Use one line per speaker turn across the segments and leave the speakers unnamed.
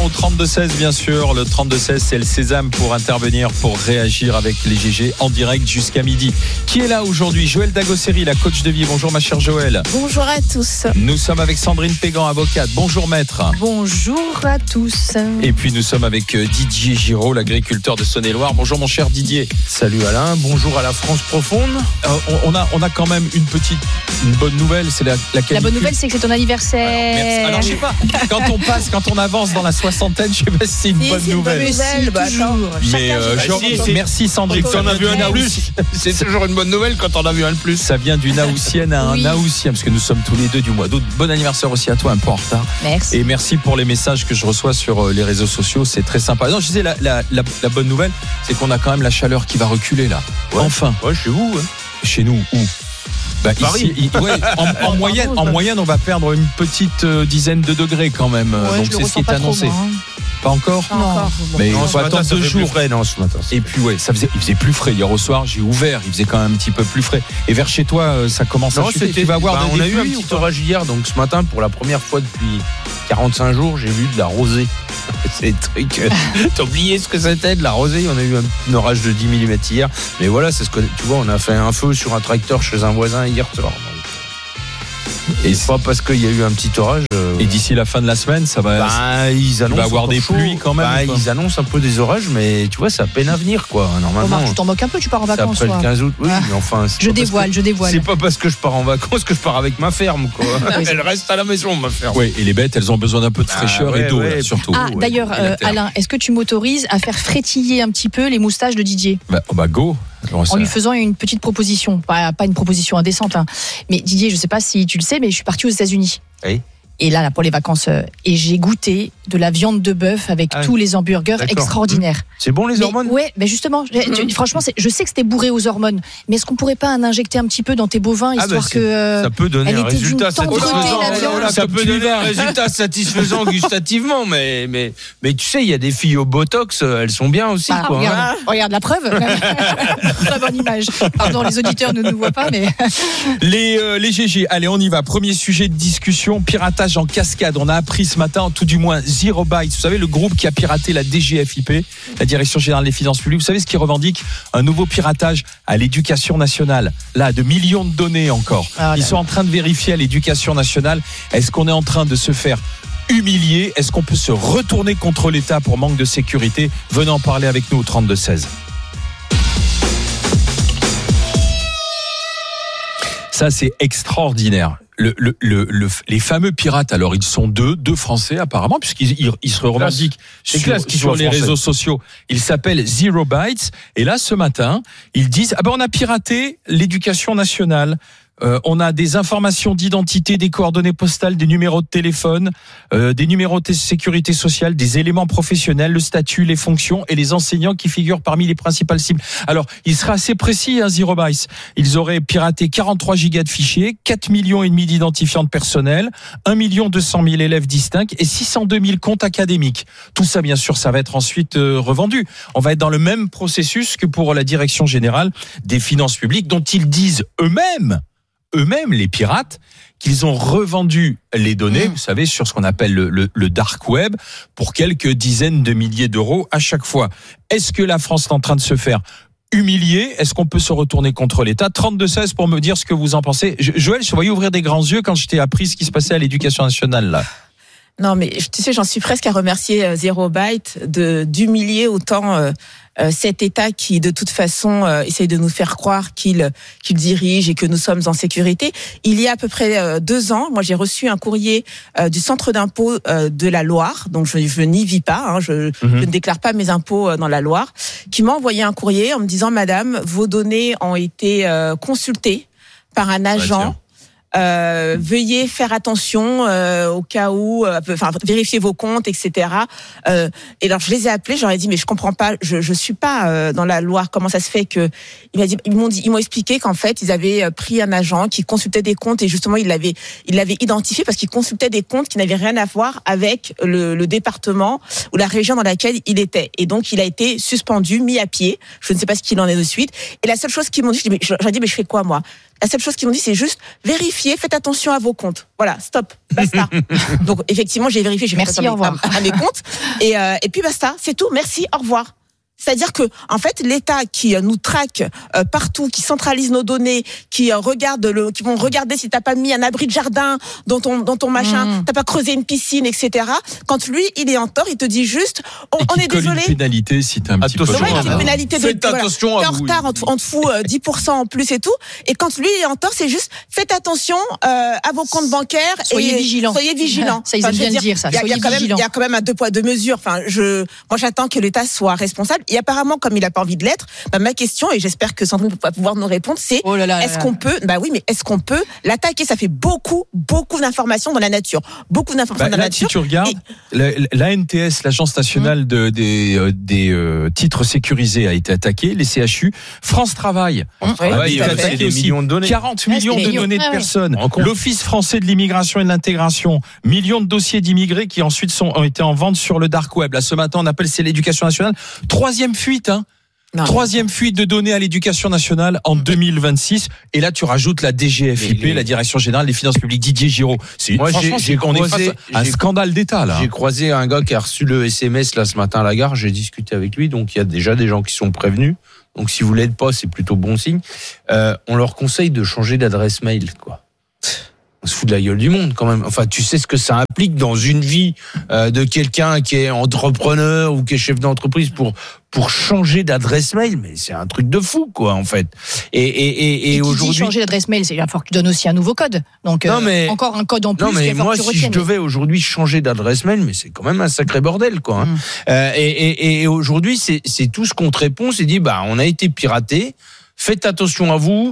au 32-16 bien sûr. Le 32-16 c'est le sésame pour intervenir, pour réagir avec les GG en direct jusqu'à midi. Qui est là aujourd'hui? Joëlle Dagosseri, la coach de vie. Bonjour ma chère Joëlle.
Bonjour à tous.
Nous sommes avec Sandrine Pégan, avocate. Bonjour maître.
Bonjour à tous.
Et puis nous sommes avec Didier Giraud, l'agriculteur de Saône-et-Loire. Bonjour mon cher Didier.
Salut Alain, bonjour à la France profonde.
On a quand même une bonne nouvelle, c'est la canicule.
La bonne nouvelle, c'est que c'est ton anniversaire.
Alors je sais pas, quand on avance dans la soixantaine, je sais pas si c'est une bonne nouvelle. Merci Sandrine.
Quand on a vu un plus, c'est toujours une bonne nouvelle quand on a vu un plus.
Ça vient d'une Naoussienne à un Naoussien, parce que nous sommes tous les deux du mois d'août. Bon anniversaire aussi à toi, un peu en retard.
Merci.
Et merci pour les messages que je reçois sur les réseaux sociaux, c'est très sympa. Non, je disais, la bonne nouvelle, c'est qu'on a quand même la chaleur qui va reculer là.
Ouais.
Enfin.
Ouais, chez vous. Ouais.
Chez nous, où?
Paris.
Ici, en moyenne, on va perdre une petite dizaine de degrés quand même.
Ouais,
donc c'est ce qui est annoncé. Pas encore.
Non.
Mais il faut
attendre
attendre 2 jours.
Frais, non, ce matin.
Et puis il faisait plus frais hier au soir. J'ai ouvert, il faisait quand même un petit peu plus frais. Et vers chez toi, ça commence à chuter. Tu vas avoir
on a eu un petit orage hier, donc ce matin, pour la première fois depuis 45 jours, j'ai vu de la rosée. C'est des trucs. T'as oublié ce que c'était de la rosée. On a eu un orage de 10 mm hier. Mais voilà, c'est ce que tu vois. On a fait un feu sur un tracteur chez un voisin hier soir. Et c'est pas parce qu'il y a eu un petit orage.
Et d'ici la fin de la semaine, ça va.
Ils annoncent.
Il va avoir des pluies quand même.
Ils annoncent un peu des orages, mais tu vois, ça peine à venir, quoi. Normalement.
Tu t'en moques un peu, tu pars en vacances.
Après le 15 août, oui, mais enfin.
Je dévoile.
C'est pas parce que je pars en vacances que je pars avec ma ferme, quoi. Elle reste à la maison, ma ferme.
Oui, et les bêtes, elles ont besoin d'un peu de fraîcheur et d'eau, là, surtout.
D'ailleurs, Alain, est-ce que tu m'autorises à faire frétiller un petit peu les moustaches de Didier?
Go.
En lui faisant une petite proposition, pas une proposition indécente, hein. Mais Didier, je sais pas si tu le sais, mais je suis partie aux États-Unis.
Oui.
Et là, pour les vacances, et j'ai goûté de la viande de bœuf avec tous les hamburgers extraordinaires.
C'est bon les hormones?
Ouais, mais justement, franchement, je sais que c'était bourré aux hormones, mais est-ce qu'on pourrait pas en injecter un petit peu dans tes bovins, histoire que
ça peut donner un résultat satisfaisant.
Ça
peut donner un résultat satisfaisant gustativement, mais tu sais, il y a des filles au botox, elles sont bien aussi.
Regarde la preuve. Très bonne image. Pardon, les auditeurs ne nous voient pas, mais
les GG. Allez, on y va. Premier sujet de discussion, piratage en cascade. On a appris ce matin, tout du moins, Zero Bytes. Vous savez, le groupe qui a piraté la DGFiP, la Direction Générale des Finances Publiques. Vous savez ce qui revendique? Un nouveau piratage à l'Éducation nationale. Là, de millions de données encore. Ils sont en train de vérifier à l'Éducation nationale. Est-ce qu'on est en train de se faire humilier? Est-ce qu'on peut se retourner contre l'État pour manque de sécurité? Venez en parler avec nous au 32-16. Ça, c'est extraordinaire. Les fameux pirates, alors ils sont deux Français apparemment, puisqu'ils se revendiquent sur les réseaux sociaux. Ils s'appellent Zero Bytes. Et là, ce matin, ils disent on a piraté l'Éducation nationale. On a des informations d'identité, des coordonnées postales, des numéros de téléphone, des numéros de sécurité sociale, des éléments professionnels, le statut, les fonctions et les enseignants qui figurent parmi les principales cibles. Alors, il sera assez précis, Zero Bytes. Ils auraient piraté 43 gigas de fichiers, 4,5 millions d'identifiants de personnel, 1,2 million élèves distincts et 602 000 comptes académiques. Tout ça, bien sûr, ça va être ensuite revendu. On va être dans le même processus que pour la Direction Générale des Finances Publiques, dont ils disent eux-mêmes, les pirates, qu'ils ont revendu les données, vous savez, sur ce qu'on appelle le dark web, pour quelques dizaines de milliers d'euros à chaque fois. Est-ce que la France est en train de se faire humilier? Est-ce qu'on peut se retourner contre l'État? 32-16 pour me dire ce que vous en pensez. Joël, je te voyais ouvrir des grands yeux quand je t'ai appris ce qui se passait à l'Éducation nationale, là.
Non, mais tu sais, j'en suis presque à remercier Zero Byte d'humilier autant cet État qui, de toute façon, essaye de nous faire croire qu'il dirige et que nous sommes en sécurité. Il y a à peu près 2 ans, moi, j'ai reçu un courrier du centre d'impôt de la Loire, donc je n'y vis pas, je ne déclare pas mes impôts dans la Loire, qui m'a envoyé un courrier en me disant: Madame, vos données ont été consultées par un agent. Veuillez faire attention au cas où, vérifiez vos comptes, etc. Et alors je les ai appelés, j'aurais dit mais je comprends pas, je suis pas dans la Loire, comment ça se fait que ils m'ont expliqué qu'en fait ils avaient pris un agent qui consultait des comptes et justement il l'avait identifié parce qu'il consultait des comptes qui n'avaient rien à voir avec le département ou la région dans laquelle il était, et donc il a été suspendu, mis à pied. Je ne sais pas ce qu'il en est de suite. Et la seule chose qu'ils m'ont dit, j'aurais dit mais je fais quoi moi? La seule chose qu'ils m'ont dit, c'est juste vérifiez, faites attention à vos comptes. Voilà, stop, basta. Donc effectivement, j'ai vérifié, j'ai fait
merci, au revoir
à mes comptes, et puis basta, c'est tout. Merci, au revoir. C'est-à-dire que, en fait, l'État qui nous traque partout, qui centralise nos données, qui vont regarder si t'as pas mis un abri de jardin dans ton machin, t'as pas creusé une piscine, etc. Quand lui, il est en tort, il te dit juste, on est désolé.
Une pénalité si t'es un petit peu.
Une pénalité
faites attention
à vous. T'es en retard, on te fout 10% en plus et tout. Et quand lui il est en tort, c'est juste, faites attention à vos comptes bancaires.
Soyez vigilants.
Soyez vigilants.
Ça, ils aiment bien dire ça.
Il y a quand même un 2 poids 2 mesures. Moi, j'attends que l'État soit responsable. Et apparemment, comme il n'a pas envie de l'être, ma question, et j'espère que Sandrine va pouvoir nous répondre, c'est est-ce qu'on peut, est-ce qu'on peut l'attaquer? Ça fait beaucoup d'informations dans la nature. Beaucoup d'informations dans la nature.
Si tu regardes, l'ANTS, l'Agence nationale des titres sécurisés, a été attaquée, les CHU, France Travail a été attaqué aussi. 40 millions de données de personnes. L'Office français de l'immigration et de l'intégration, millions de dossiers d'immigrés qui ensuite ont été en vente sur le dark web. Là, ce matin, on appelle, c'est l'éducation nationale. Troisième fuite, Troisième fuite de données à l'éducation nationale en 2026. Et là, tu rajoutes la DGFiP, la Direction Générale des Finances Publiques, Didier Giraud. On est face à un scandale d'État, là.
J'ai croisé un gars qui a reçu le SMS, là, ce matin à la gare. J'ai discuté avec lui. Donc, il y a déjà des gens qui sont prévenus. Donc, si vous l'êtes pas, c'est plutôt bon signe. On leur conseille de changer d'adresse mail, quoi. On se fout de la gueule du monde quand même. Enfin, tu sais ce que ça implique dans une vie de quelqu'un qui est entrepreneur ou qui est chef d'entreprise pour changer d'adresse mail, mais c'est un truc de fou, quoi, en fait. Et aujourd'hui,
changer d'adresse mail, il va falloir que tu donnes aussi un nouveau code. Donc encore un code en plus.
Non, mais moi, si je devais aujourd'hui changer d'adresse mail, mais c'est quand même un sacré bordel, quoi. Et aujourd'hui, c'est tout ce qu'on te répond, c'est dit, on a été piraté. Faites attention à vous.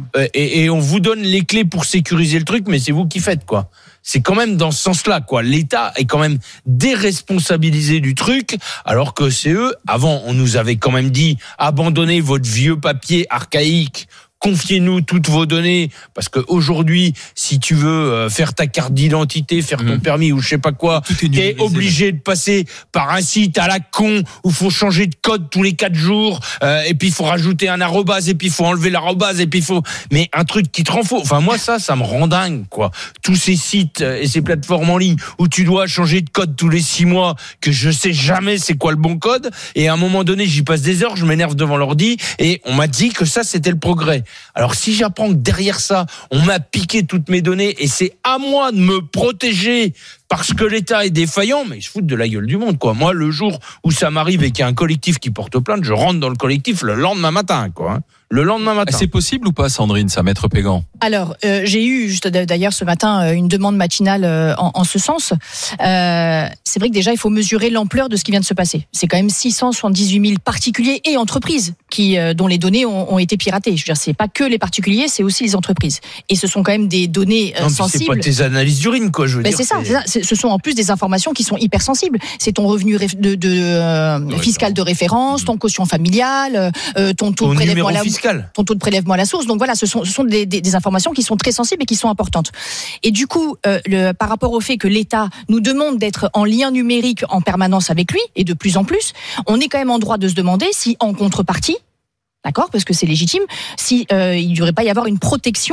Et on vous donne les clés pour sécuriser le truc, mais c'est vous qui faites, quoi. C'est quand même dans ce sens-là, quoi. L'État est quand même déresponsabilisé du truc, alors que c'est eux. Avant, on nous avait quand même dit, abandonnez votre vieux papier archaïque. Confiez-nous toutes vos données, parce que aujourd'hui, si tu veux faire ta carte d'identité, faire ton permis ou je sais pas quoi, t'es obligé de passer par un site à la con où faut changer de code tous les 4 jours, et puis il faut rajouter un arrobase, et puis il faut enlever l'arrobase, et puis il faut, mais un truc qui te rend fou. Enfin, moi, ça me rend dingue, quoi. Tous ces sites et ces plateformes en ligne où tu dois changer de code tous les 6 mois, que je sais jamais c'est quoi le bon code, et à un moment donné, j'y passe des heures, je m'énerve devant l'ordi, et on m'a dit que ça, c'était le progrès. Alors si j'apprends que derrière ça, on m'a piqué toutes mes données et c'est à moi de me protéger parce que l'État est défaillant, mais ils se foutent de la gueule du monde, quoi. Moi, le jour où ça m'arrive et qu'il y a un collectif qui porte plainte, je rentre dans le collectif le lendemain matin, quoi. Le lendemain matin.
C'est possible ou pas, Sandrine, ça, Maître Pégan?
Alors, j'ai eu juste d'ailleurs ce matin une demande matinale en ce sens. C'est vrai que déjà, il faut mesurer l'ampleur de ce qui vient de se passer. C'est quand même 678 000 particuliers et entreprises dont les données ont été piratées. Je veux dire, c'est pas que les particuliers, c'est aussi les entreprises. Et ce sont quand même des données sensibles.
C'est pas tes analyses d'urine, quoi, je veux dire.
C'est ça. Ce sont en plus des informations qui sont hyper sensibles. C'est ton revenu fiscal de référence, ton quotient familial, ton taux de prélèvement à la ton taux de prélèvement à la source. Donc voilà, ce sont des informations qui sont très sensibles et qui sont importantes. Et du coup, par rapport au fait que l'État nous demande d'être en lien numérique en permanence avec lui, et de plus en plus, on est quand même en droit de se demander si, en contrepartie, d'accord, parce que c'est légitime, si il ne devrait pas y avoir une protection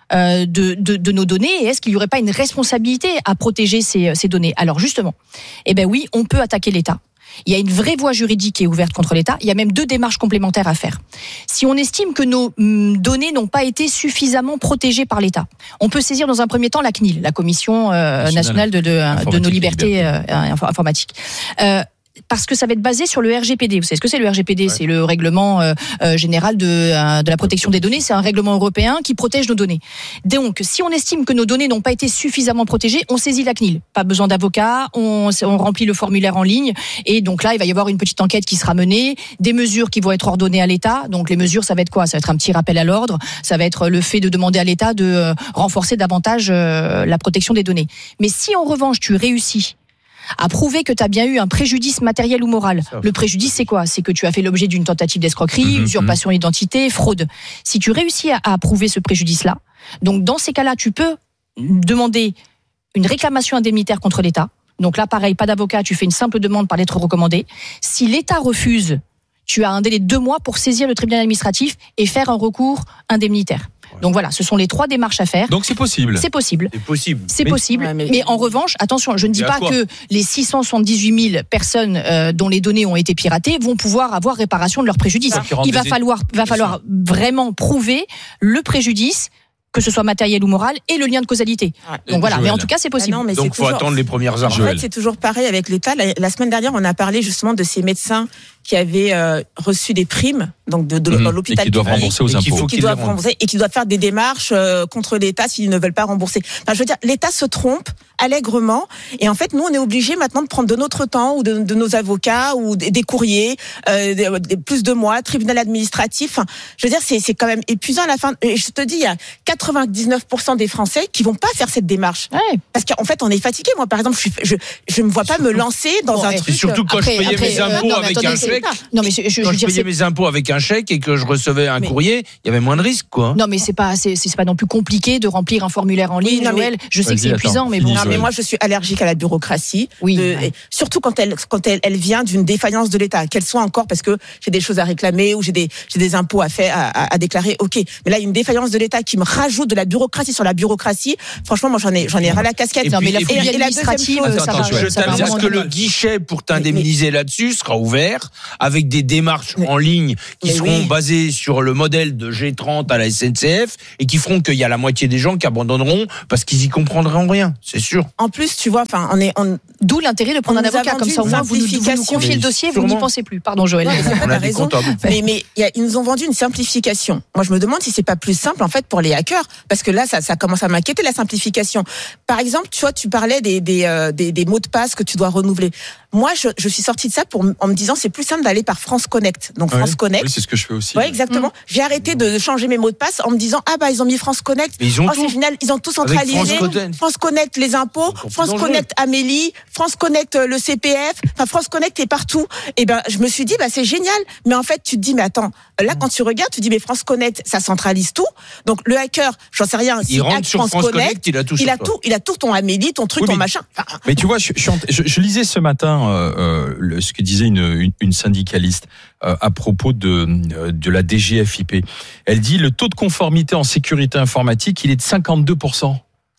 de nos données, et est-ce qu'il n'y aurait pas une responsabilité à protéger ces données? Alors justement, oui, on peut attaquer l'État. Il y a une vraie voie juridique qui est ouverte contre l'État. Il y a même 2 démarches complémentaires à faire. Si on estime que nos données n'ont pas été suffisamment protégées par l'État, on peut saisir dans un premier temps la CNIL, la Commission nationale de nos libertés informatiques. Parce que ça va être basé sur le RGPD. Vous savez ce que c'est le RGPD? C'est le règlement général de la protection des données. C'est un règlement européen qui protège nos données. Donc, si on estime que nos données n'ont pas été suffisamment protégées, on saisit la CNIL. Pas besoin d'avocat, on remplit le formulaire en ligne. Et donc là, il va y avoir une petite enquête qui sera menée, des mesures qui vont être ordonnées à l'État. Donc les mesures, ça va être quoi? Ça va être un petit rappel à l'ordre. Ça va être le fait de demander à l'État de renforcer davantage la protection des données. Mais si en revanche, tu réussis à prouver que tu as bien eu un préjudice matériel ou moral. Le préjudice, c'est quoi? C'est que tu as fait l'objet d'une tentative d'escroquerie, usurpation d'identité, fraude. Si tu réussis à prouver ce préjudice-là, donc dans ces cas-là, tu peux demander une réclamation indemnitaire contre l'État. Donc là, pareil, pas d'avocat, tu fais une simple demande par lettre recommandée. Si l'État refuse, tu as un délai de 2 mois pour saisir le tribunal administratif et faire un recours indemnitaire. Donc voilà, ce sont les 3 démarches à faire.
Donc c'est possible.
C'est possible. C'est possible.
Ouais,
mais en revanche, attention, je ne dis pas que les 678 000 personnes dont les données ont été piratées vont pouvoir avoir réparation de leur préjudice. Il va falloir vraiment prouver le préjudice, que ce soit matériel ou moral, et le lien de causalité. Donc voilà, mais en tout cas, c'est possible.
Donc il faut attendre les premières heures.
En fait, c'est toujours pareil avec l'État. La semaine dernière, on a parlé justement de ces médecins qui avaient reçu des primes, donc de l'hôpital,
et qui doivent rembourser aux impôts,
qui doivent rembourser et qui doivent faire des démarches contre l'État s'ils ne veulent pas rembourser. Enfin, je veux dire, l'État se trompe allègrement, et en fait, nous, on est obligés maintenant de prendre de notre temps ou de nos avocats ou des courriers, plus de mois, tribunal administratif. Enfin, je veux dire, c'est quand même épuisant à la fin. Et je te dis, il y a 99% des Français qui vont pas faire cette démarche. Ouais. Parce qu'en fait, on est fatigué. Moi, par exemple, je me vois pas me lancer dans un truc.
Surtout quand je payais mes impôts avec un chèque.
Non, mais
quand je payais mes impôts avec un chèque et que je recevais un courrier, il y avait moins de risques, quoi.
Non, mais c'est pas non plus compliqué de remplir un formulaire en ligne, Joël. Je sais que c'est épuisant, mais bon.
Non, mais moi, je suis allergique à la bureaucratie.
Oui.
Surtout quand elle vient d'une défaillance de l'État. Qu'elle soit encore parce que j'ai des choses à réclamer ou j'ai des impôts à déclarer. Ok. Mais là, il y a une défaillance de l'État qui me rajoute de la bureaucratie sur la bureaucratie. Franchement, moi, j'en ai ras la casquette.
Non, mais la phobie administrative, ça va.
Je t'annonce que le guichet pour t'indemniser là-dessus sera ouvert avec des démarches en ligne qui seront basées sur le modèle de G30 à la SNCF et qui feront qu'il y a la moitié des gens qui abandonneront parce qu'ils y comprendront rien, c'est sûr.
En plus, tu vois, enfin,
d'où l'intérêt de prendre un avocat comme ça, au moins vous nous confiez le dossier, vous n'y pensez plus. Pardon, Joël.
On a raison. Mais ils nous ont vendu une simplification. Moi, je me demande si c'est pas plus simple en fait pour les hackers, parce que là, ça commence à m'inquiéter la simplification. Par exemple, tu vois, tu parlais des mots de passe que tu dois renouveler. Moi, je suis sortie de ça en me disant c'est plus simple d'aller par France Connect. Donc France Connect.
Oui, c'est ce que je fais aussi.
Ouais, exactement. J'ai arrêté de changer mes mots de passe en me disant ils ont mis France Connect.
Mais ils ont tout.
C'est génial, ils ont tout centralisé. France Connect les impôts, France Connect Amélie, France Connect le CPF, enfin France Connect est partout. Et je me suis dit c'est génial, mais en fait tu te dis mais attends, là quand tu regardes, tu dis mais France Connect, ça centralise tout. Donc le hacker, j'en sais rien,
il rentre sur France Connect, il
a tout ton Amélie, ton truc, ton machin.
Mais tu vois, je lisais ce matin ce que disait une syndicaliste à propos de la DGFiP. Elle dit le taux de conformité en sécurité informatique, il est de 52%.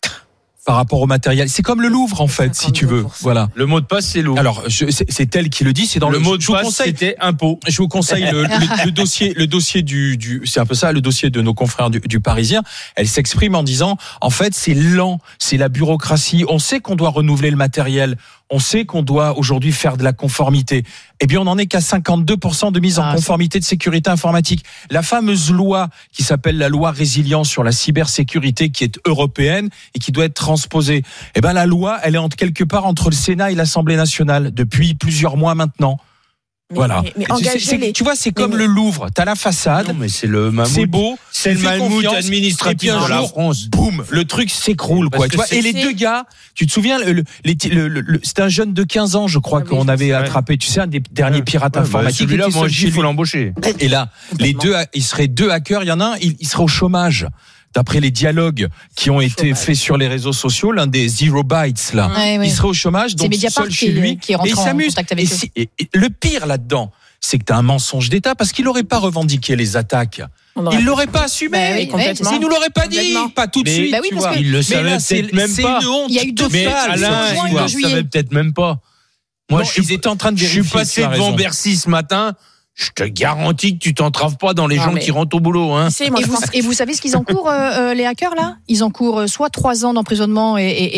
Par rapport au matériel, c'est comme le Louvre en fait, si tu veux. Voilà.
Le mot de passe, c'est Louvre.
Alors, c'est elle qui le dit. C'est dans
le mot de passe. C'était impôt.
Je vous conseille le dossier du. C'est un peu ça, le dossier de nos confrères du Parisien. Elle s'exprime en disant, en fait, c'est lent, c'est la bureaucratie. On sait qu'on doit renouveler le matériel. On sait qu'on doit aujourd'hui faire de la conformité. Eh bien, on n'en est qu'à 52% de mise en conformité de sécurité informatique. La fameuse loi qui s'appelle la loi résilience sur la cybersécurité, qui est européenne et qui doit être transposée. Eh ben, la loi, elle est quelque part entre le Sénat et l'Assemblée nationale depuis plusieurs mois maintenant. Voilà.
Mais
tu vois, c'est comme le Louvre. T'as la façade.
Non, mais c'est le mammouth.
C'est beau.
C'est le mammouth administratif de la France.
Boum, le truc s'écroule, quoi. Tu vois, et les deux gars, tu te souviens, c'était un jeune de 15 ans, je crois, qu'on avait attrapé. Tu sais, un des derniers pirates informatiques.
Celui-là, moi, il faut l'embaucher.
Et là, les deux, ils seraient 2 hackers. Il y en a un, il serait au chômage. D'après les dialogues qui ont été faits sur les réseaux sociaux, l'un des Zero Bytes, là, il serait au chomage, donc seul chez lui,
et il s'amuse.
Et le pire là-dedans, c'est que tu as un mensonge d'État, parce qu'il n'aurait pas revendiqué les attaques. Il l'aurait pas assumé. Il nous l'aurait pas dit, pas tout de suite.
Tu vois.
Il le savait peut-être même pas.
C'est une honte.
Il y a eu 2
mais Alain, il le savait peut-être même pas. Moi, ils étaient en train de vérifier. Je suis passé devant Bercy ce matin. Je te garantis que tu t'entraves pas dans les gens qui rentrent au boulot. Hein.
Et vous savez ce qu'ils encourent, les hackers, là ? Ils encourent soit 3 ans d'emprisonnement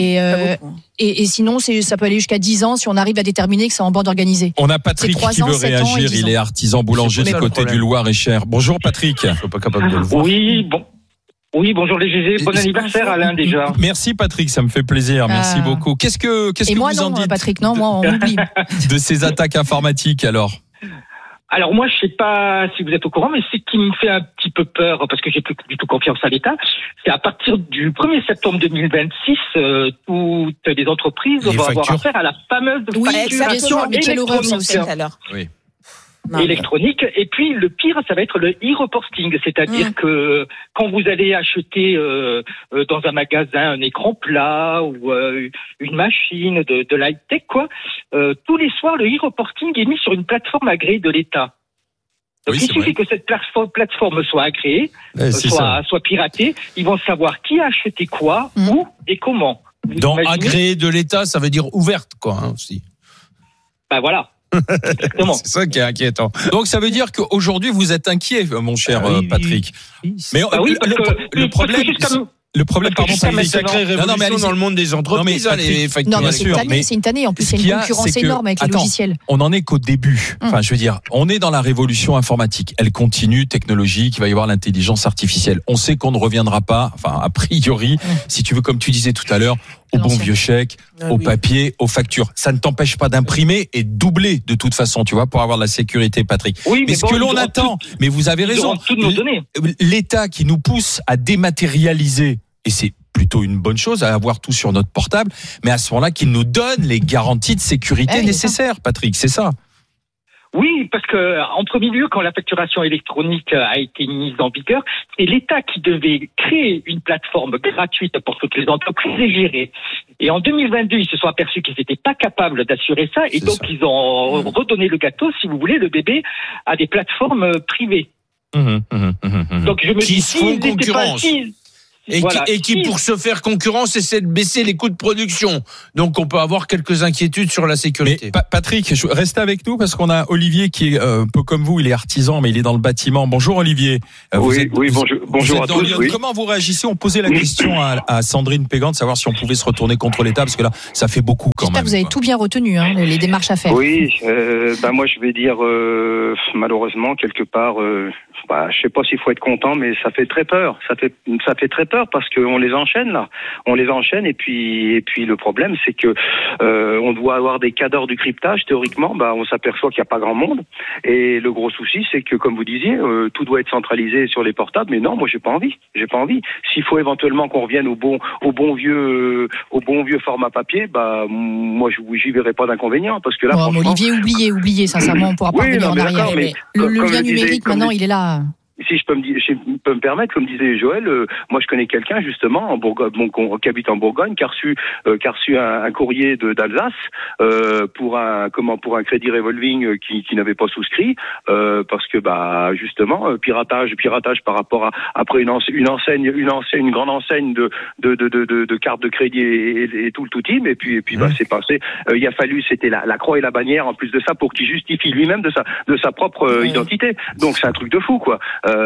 et sinon, ça peut aller jusqu'à 10 ans si on arrive à déterminer que c'est en bande organisée.
On a Patrick qui veut réagir. Il est artisan boulanger du côté du Loir-et-Cher. Bonjour Patrick.
Je suis pas capable de le voir.
Oui, bonjour les GG. Bon anniversaire Alain déjà.
Merci Patrick, ça me fait plaisir. Merci beaucoup. Qu'est-ce que vous en dites,
Patrick, non, moi on oublie.
De ces attaques informatiques alors ?
Alors moi, je sais pas si vous êtes au courant, mais ce qui me fait un petit peu peur, parce que j'ai plus du tout confiance à l'État, c'est à partir du 1er septembre 2026, toutes les entreprises vont avoir affaire à la fameuse facturation électronique. Et puis le pire, ça va être le e-reporting, c'est-à-dire que quand vous allez acheter dans un magasin un écran plat ou une machine de l'high-tech, tous les soirs le e-reporting est mis sur une plateforme agréée de l'État. Donc il suffit que cette plateforme soit agréée, soit piratée. Ils vont savoir qui a acheté quoi, où et comment.
Donc agréée de l'État, ça veut dire ouverte, quoi, aussi.
Ben voilà. Exactement.
C'est ça qui est inquiétant.
Donc ça veut dire qu'aujourd'hui vous êtes inquiet, mon cher Patrick. Mais le problème. Le problème, pardon,
c'est une sacrée révolution dans le monde des entreprises.
C'est une tannée. En plus, il y a une concurrence énorme avec les logiciels.
On n'en est qu'au début. Enfin, je veux dire, on est dans la révolution informatique. Elle continue, technologique. Il va y avoir l'intelligence artificielle. On sait qu'on ne reviendra pas, enfin, a priori, si tu veux, comme tu disais tout à l'heure, au bon vieux chèque, au papier, aux factures. Ça ne t'empêche pas d'imprimer et de doubler de toute façon, tu vois, pour avoir de la sécurité, Patrick.
Oui,
mais ce que l'on attend, mais vous avez raison, l'État qui nous pousse à dématérialiser, et c'est plutôt une bonne chose à avoir tout sur notre portable, mais à ce moment-là, qu'il nous donne les garanties de sécurité nécessaires, Patrick, c'est ça.
Oui, parce que en premier lieu, quand la facturation électronique a été mise en vigueur, c'est l'État qui devait créer une plateforme gratuite pour toutes les entreprises et gérer. Et en 2022, ils se sont aperçus qu'ils n'étaient pas capables d'assurer ça, et donc ils ont redonné le gâteau, si vous voulez, le bébé, à des plateformes privées. Donc je me dis,
se font concurrence. Et qui, pour se faire concurrence, essaie de baisser les coûts de production. Donc, on peut avoir quelques inquiétudes sur la sécurité.
Mais, Patrick, restez avec nous parce qu'on a Olivier qui est un peu comme vous, il est artisan, mais il est dans le bâtiment. Bonjour Olivier.
Bonjour à tous. Oui.
Comment vous réagissez? On posait la question à Sandrine Pégan de savoir si on pouvait se retourner contre l'État, parce que là, ça fait beaucoup quand même.
J'espère que vous avez tout bien retenu, les démarches à faire.
Oui, moi je vais dire, malheureusement, quelque part, je sais pas s'il faut être content, mais ça fait très peur. Ça fait très peur parce qu'on les enchaîne là. On les enchaîne et puis le problème c'est que on doit avoir des cadres du cryptage théoriquement. On s'aperçoit qu'il n'y a pas grand monde. Et le gros souci c'est que comme vous disiez, tout doit être centralisé sur les portables. Mais non, moi j'ai pas envie. S'il faut éventuellement qu'on revienne au bon vieux format papier, moi j'y verrai pas d'inconvénient parce que là.
Franchement... Olivier, oubliez sincèrement, on pourra pas revenir en arrière. Mais le lien numérique maintenant il est là.
Si je peux me permettre, comme disait Joël, moi je connais quelqu'un justement en Bourgogne, qui habite en Bourgogne, qui a reçu un courrier d'Alsace pour un crédit revolving qui n'avait pas souscrit parce que justement piratage par rapport à après une grande enseigne de cartes de crédit et tout le team et puis c'est passé. Il a fallu c'était la croix et la bannière en plus de ça pour qu'il justifie lui-même de sa propre identité. Donc c'est un truc de fou quoi.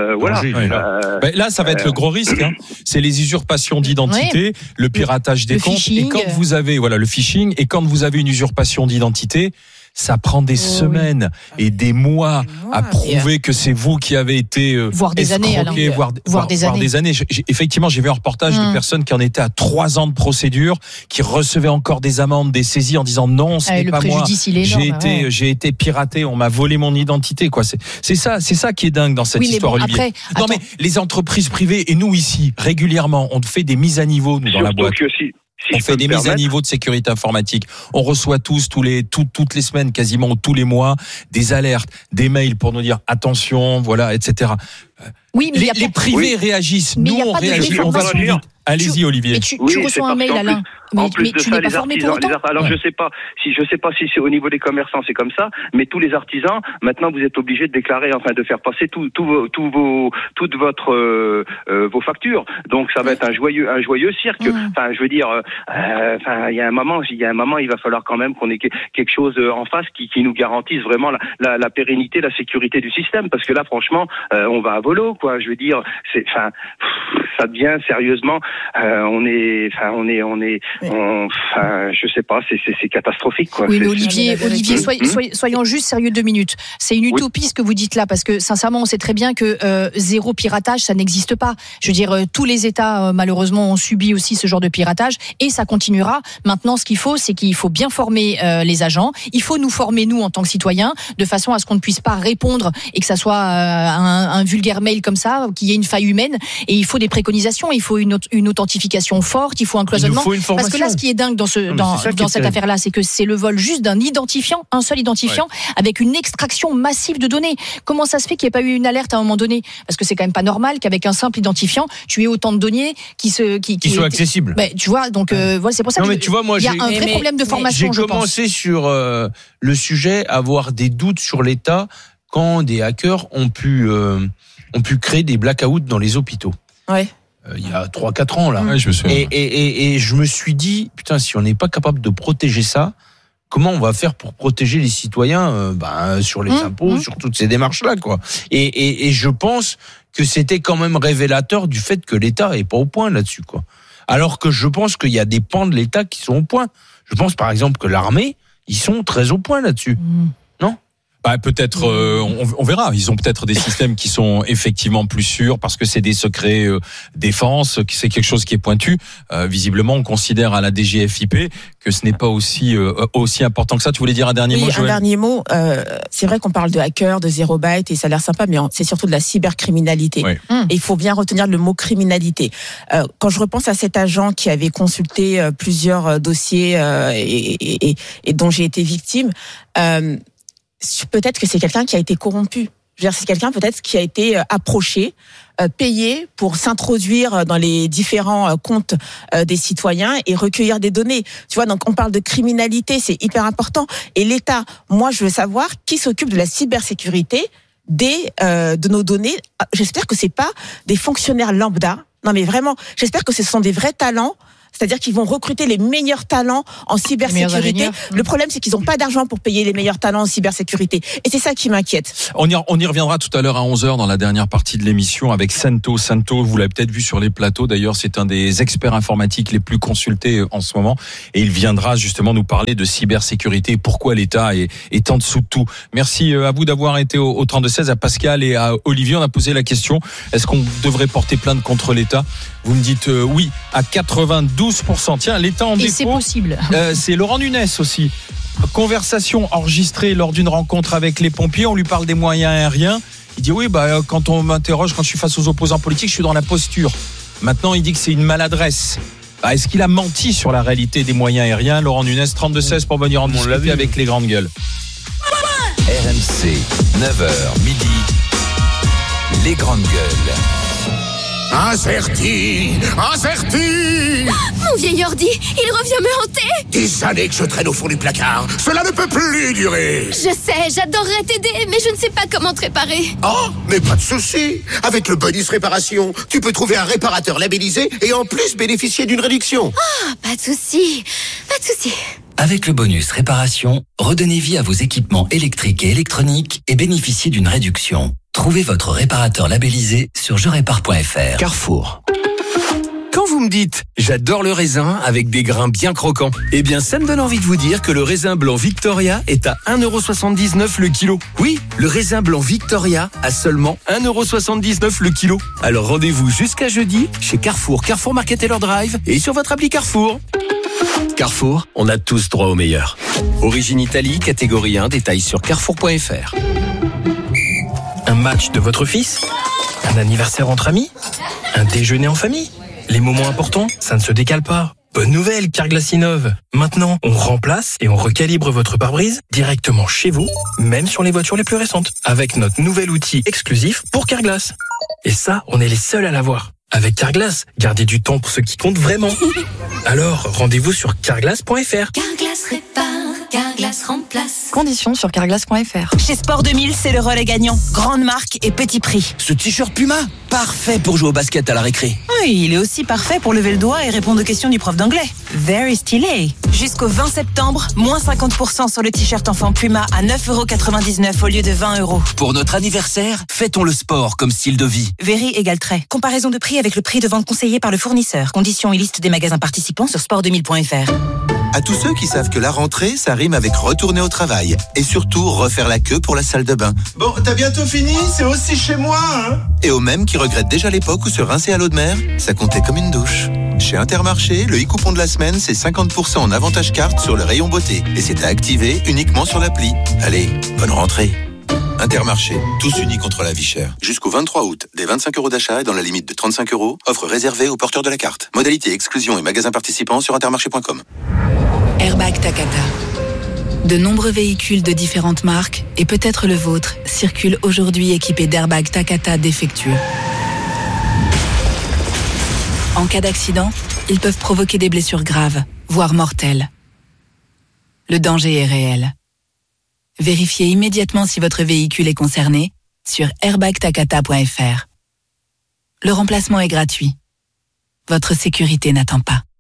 Là, ça va être le gros risque. C'est les usurpations d'identité, le piratage des comptes.
Phishing.
Et quand vous avez le phishing, et quand vous avez une usurpation d'identité, ça prend des semaines et des mois à prouver que c'est vous qui avez été
voire des années,
voire des années. Effectivement, j'ai vu un reportage de personnes qui en étaient à 3 ans de procédure, qui recevaient encore des amendes, des saisies en disant non, ce n'est pas moi. J'ai été piraté, on m'a volé mon identité, quoi. C'est ça qui est dingue dans cette histoire, Olivier. Mais les entreprises privées et nous ici, régulièrement, on fait des mises à niveau dans la boîte. On fait des mises à niveau de sécurité informatique. On reçoit toutes les semaines, quasiment tous les mois, des alertes, des mails pour nous dire attention, etc.
Oui, mais
les privés réagissent. Nous, on réagit. On va plus vite. Allez-y, Olivier.
Mais tu reçois un mail, Alain.
En plus de
tu
ça,
n'es pas formé pour autant.
Alors je sais pas si c'est au niveau des commerçants c'est comme ça, mais tous les artisans maintenant vous êtes obligés de déclarer, de faire passer toutes vos factures. Donc ça va être un joyeux cirque. Je veux dire, il y a un moment il va falloir quand même qu'on ait quelque chose en face qui nous garantisse vraiment la pérennité, la sécurité du système, parce que là franchement on va à volo quoi. Je veux dire, ça devient sérieusement, je sais pas, c'est catastrophique quoi.
Oui, mais Olivier, soyons juste sérieux 2 minutes. C'est une utopie ce que vous dites là, parce que sincèrement, on sait très bien que zéro piratage, ça n'existe pas. Je veux dire, tous les États malheureusement ont subi aussi ce genre de piratage et ça continuera. Maintenant, ce qu'il faut, c'est qu'il faut bien former les agents. Il faut nous former nous en tant que citoyens, de façon à ce qu'on ne puisse pas répondre et que ça soit un vulgaire mail comme ça, qu'il y ait une faille humaine. Et il faut des préconisations, il faut une authentification forte, il faut un cloisonnement. Parce que là, ce qui est dingue dans cette affaire-là, c'est que c'est le vol juste d'un identifiant, un seul identifiant, avec une extraction massive de données. Comment ça se fait qu'il n'y ait pas eu une alerte à un moment donné? Parce que c'est quand même pas normal qu'avec un simple identifiant, tu aies autant de données qui
soient accessibles.
Tu vois, donc voilà, c'est pour ça qu'il y a un vrai problème de formation.
J'ai commencé sur le sujet à avoir des doutes sur l'État quand des hackers ont pu créer des blackouts dans les hôpitaux.
Ouais.
Il y a 3-4 ans là.
Ouais, je me souviens.
Et je me suis dit, putain, si on n'est pas capable de protéger ça, comment on va faire pour protéger les citoyens sur les impôts, sur toutes ces démarches-là, quoi. Et je pense que c'était quand même révélateur du fait que l'État est pas au point là-dessus, quoi. Alors que je pense qu'il y a des pans de l'État qui sont au point. Je pense par exemple que l'armée, ils sont très au point là-dessus. Non ?
Peut-être, on verra. Ils ont peut-être des systèmes qui sont effectivement plus sûrs parce que c'est des secrets défense, que c'est quelque chose qui est pointu. Visiblement, on considère à la DGFiP que ce n'est pas aussi important que ça. Tu voulais dire un dernier mot, Joël ?
Un dernier mot. C'est vrai qu'on parle de hackers, de Zero Byte, et ça a l'air sympa, mais c'est surtout de la cybercriminalité. Oui. Et il faut bien retenir le mot criminalité. Quand je repense à cet agent qui avait consulté plusieurs dossiers et dont j'ai été victime, peut-être que c'est quelqu'un qui a été corrompu. Je veux dire, c'est quelqu'un peut-être qui a été approché, payé pour s'introduire dans les différents comptes des citoyens et recueillir des données. Tu vois, donc on parle de criminalité, c'est hyper important. Et l'État, moi, je veux savoir qui s'occupe de la cybersécurité de nos données. J'espère que c'est pas des fonctionnaires lambda. Non, mais vraiment, j'espère que ce sont des vrais talents. C'est-à-dire qu'ils vont recruter les meilleurs talents en cybersécurité. Le problème, c'est qu'ils n'ont pas d'argent pour payer les meilleurs talents en cybersécurité. Et c'est ça qui m'inquiète.
On y reviendra tout à l'heure à 11h dans la dernière partie de l'émission avec Sento. Sento, vous l'avez peut-être vu sur les plateaux. D'ailleurs, c'est un des experts informatiques les plus consultés en ce moment. Et il viendra justement nous parler de cybersécurité et pourquoi l'État est en dessous de tout. Merci à vous d'avoir été au 32-16, à Pascal et à Olivier. On a posé la question, est-ce qu'on devrait porter plainte contre l'État ? Vous me dites oui à 92%. Tiens, l'État en défaut.
Et c'est possible.
C'est Laurent Nunez aussi. Conversation enregistrée lors d'une rencontre avec les pompiers. On lui parle des moyens aériens. Il dit oui, quand on m'interroge, quand je suis face aux opposants politiques, je suis dans la posture. Maintenant, il dit que c'est une maladresse. Est-ce qu'il a menti sur la réalité des moyens aériens ? Laurent Nunez, 32-16 pour venir en discuter avec les grandes gueules.
RMC, 9h midi. Les grandes gueules.
Incerti.
Mon vieil ordi, il revient me hanter.
Des années que je traîne au fond du placard. Cela ne peut plus durer.
Je sais, j'adorerais t'aider, mais je ne sais pas comment te réparer.
Oh, mais pas de souci. Avec le bonus réparation, tu peux trouver un réparateur labellisé et en plus bénéficier d'une réduction.
Ah, pas de souci.
Avec le bonus réparation, redonnez vie à vos équipements électriques et électroniques et bénéficiez d'une réduction. Trouvez votre réparateur labellisé sur jerépare.fr.
Carrefour. Quand vous me dites « j'adore le raisin avec des grains bien croquants », eh bien ça me donne envie de vous dire que le raisin blanc Victoria est à 1,79€ le kilo. Oui, le raisin blanc Victoria à seulement 1,79€ le kilo. Alors rendez-vous jusqu'à jeudi chez Carrefour, Carrefour Market Taylor Drive et sur votre appli Carrefour. Carrefour, on a tous droit au meilleur. Origine Italie, catégorie 1, détails sur carrefour.fr.
Un match de votre fils ? Un anniversaire entre amis ? Un déjeuner en famille ? Les moments importants, ça ne se décale pas. Bonne nouvelle, Carglass innove. Maintenant, on remplace et on recalibre votre pare-brise directement chez vous, même sur les voitures les plus récentes, avec notre nouvel outil exclusif pour Carglass. Et ça, on est les seuls à l'avoir. Avec Carglass, gardez du temps pour ce qui compte vraiment. Alors, rendez-vous sur carglass.fr.
Carglass répare, Carglass remplace.
Conditions sur carglass.fr.
Chez Sport 2000, c'est le relais gagnant. Grande marque et petit prix.
Ce t-shirt Puma, parfait pour jouer au basket à la récré.
Oui, il est aussi parfait pour lever le doigt et répondre aux questions du prof d'anglais. Very stylé. Jusqu'au 20 septembre, moins 50% sur le t-shirt enfant Puma à 9,99€ au lieu de 20€.
Pour notre anniversaire, fêtons le sport comme style de vie.
Very égale trait. Comparaison de prix avec le prix de vente conseillé par le fournisseur. Conditions et liste des magasins participants sur sport2000.fr.
À tous ceux qui savent que la rentrée, ça rime avec retourner au travail. Et surtout, refaire la queue pour la salle de bain.
Bon, t'as bientôt fini, c'est aussi chez moi, hein.
Et aux mêmes qui regrettent déjà l'époque où se rincer à l'eau de mer, ça comptait comme une douche. Chez Intermarché, le e-coupon de la semaine, c'est 50% en avantage carte sur le rayon beauté. Et c'est à activer uniquement sur l'appli. Allez, bonne rentrée. Intermarché, tous unis contre la vie chère. Jusqu'au 23 août, des 25€ d'achat et dans la limite de 35€, offre réservée aux porteurs de la carte. Modalité, exclusion et magasins participants sur intermarché.com.
Airbag Takata. De nombreux véhicules de différentes marques, et peut-être le vôtre, circulent aujourd'hui équipés d'airbags Takata défectueux. En cas d'accident, ils peuvent provoquer des blessures graves, voire mortelles. Le danger est réel. Vérifiez immédiatement si votre véhicule est concerné sur airbagtakata.fr. Le remplacement est gratuit. Votre sécurité n'attend pas.